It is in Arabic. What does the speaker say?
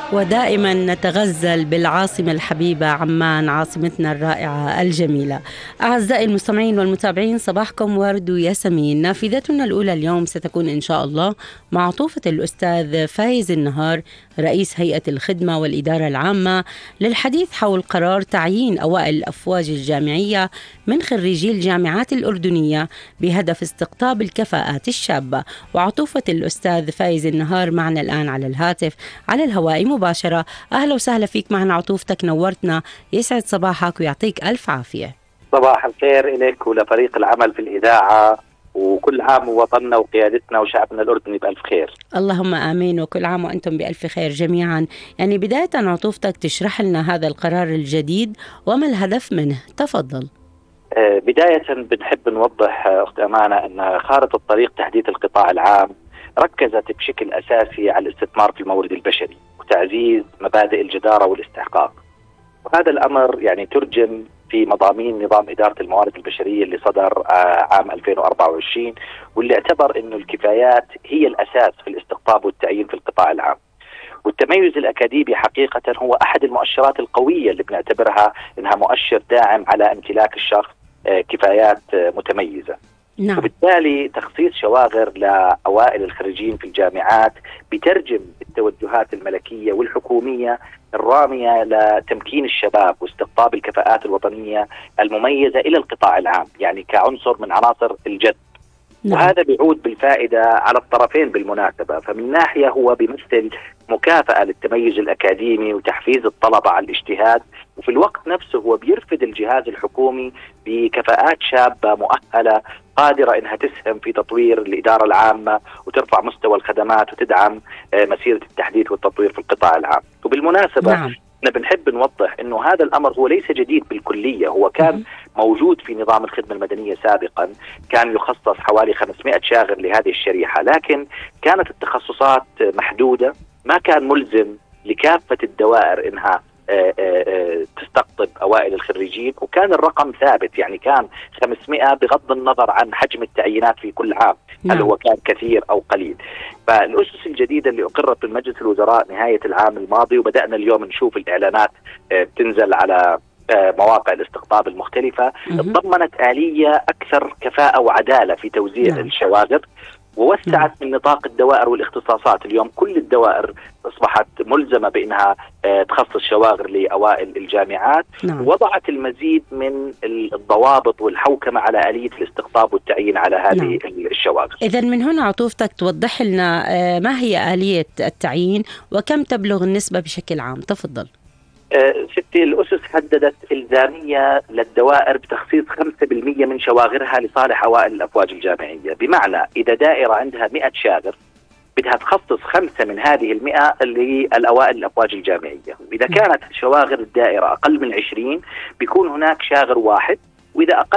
ودائما نتغزل بالعاصمة الحبيبة عمان، عاصمتنا الرائعة الجميلة. أعزائي المستمعين والمتابعين، صباحكم ورد وياسمين. نافذتنا الأولى اليوم ستكون إن شاء الله مع عطوفة الأستاذ فايز النهار، رئيس هيئة الخدمة والإدارة العامة، للحديث حول قرار تعيين أوائل الأفواج الجامعية من خريجي الجامعات الأردنية بهدف استقطاب الكفاءات الشابة. وعطوفة الأستاذ فايز النهار معنا الآن على الهاتف على الهواء مباشرة. أهلا وسهلا فيك معنا عطوفتك، نورتنا، يسعد صباحك ويعطيك ألف عافية. صباح الخير إليك ولفريق العمل في الإذاعة، وكل عام ووطننا وقيادتنا وشعبنا الأردني بألف خير. اللهم آمين، وكل عام وأنتم بألف خير جميعا. يعني بداية عطوفتك تشرح لنا هذا القرار الجديد وما الهدف منه، تفضل. بداية بنحب نوضح أخت أمانة أن خارطة طريق تحديث القطاع العام ركزت بشكل أساسي على الاستثمار في المورد البشري وتعزيز مبادئ الجدارة والاستحقاق، وهذا الأمر يعني ترجم في مضامين نظام إدارة الموارد البشرية اللي صدر عام 2024، واللي اعتبر أنه الكفايات هي الأساس في الاستقطاب والتعيين في القطاع العام. والتميز الأكاديمي حقيقة هو أحد المؤشرات القوية اللي بنعتبرها أنها مؤشر داعم على امتلاك الشخص كفايات متميزة. نعم. وبالتالي تخصيص شواغر لأوائل الخريجين في الجامعات بترجم التوجهات الملكية والحكومية الرامية لتمكين الشباب واستقطاب الكفاءات الوطنية المميزة إلى القطاع العام، يعني كعنصر من عناصر الجذب. نعم. وهذا بيعود بالفائدة على الطرفين بالمناسبة، فمن ناحية هو بيمثل مكافأة للتميز الأكاديمي وتحفيز الطلبة على الاجتهاد، وفي الوقت نفسه هو بيرفد الجهاز الحكومي بكفاءات شابة مؤهلة قادرة إنها تسهم في تطوير الإدارة العامة وترفع مستوى الخدمات وتدعم مسيرة التحديث والتطوير في القطاع العام. وبالمناسبة نعم. بنحب نوضح أنه هذا الأمر هو ليس جديد بالكلية، هو كان موجود في نظام الخدمة المدنية سابقا، كان يخصص حوالي 500 شاغر لهذه الشريحة، لكن كانت التخصصات محدودة، ما كان ملزم لكافة الدوائر إنها تستقطب أوائل الخريجين، وكان الرقم ثابت، يعني كان 500 بغض النظر عن حجم التعيينات في كل عام. نعم. هل هو كان كثير أو قليل. فالأسس الجديدة اللي أقرت من مجلس الوزراء نهاية العام الماضي، وبدأنا اليوم نشوف الإعلانات بتنزل على مواقع الاستقطاب المختلفة، ضمنت آلية أكثر كفاءة وعدالة في توزيع نعم. الشواغر، ووسعت من نطاق الدوائر والاختصاصات. اليوم كل الدوائر أصبحت ملزمة بأنها تخصص شواغر لأوائل الجامعات. نعم. ووضعت المزيد من الضوابط والحوكمة على آلية الاستقطاب والتعيين على هذه نعم. الشواغر. إذن من هنا عطوفتك توضح لنا ما هي آلية التعيين وكم تبلغ النسبة بشكل عام، تفضل. ستي، الأسس حددت إلزامية للدوائر بتخصيص 5% من شواغرها لصالح أوائل الأفواج الجامعية، بمعنى إذا دائرة عندها 100 شاغر بدها تخصص 5 من هذه 100 للأوائل الأفواج الجامعية، وإذا كانت شواغر الدائرة أقل من 20 بيكون هناك شاغر واحد، وإذا أقل